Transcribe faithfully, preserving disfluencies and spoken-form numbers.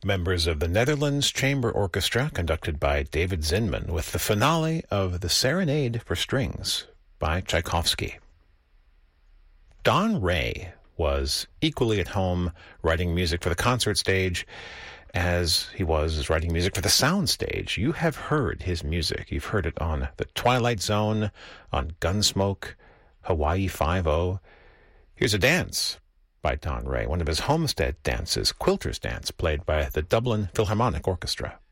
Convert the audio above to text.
members of the Netherlands Chamber Orchestra, conducted by David Zinman, with the finale of The Serenade for Strings by Tchaikovsky. Don Ray was equally at home writing music for the concert stage as he was writing music for the sound stage. You have heard his music. You've heard it on The Twilight Zone, on Gunsmoke, Hawaii Five-O. Here's a dance by Don Ray, one of his homestead dances, Quilter's Dance, played by the Dublin Philharmonic Orchestra.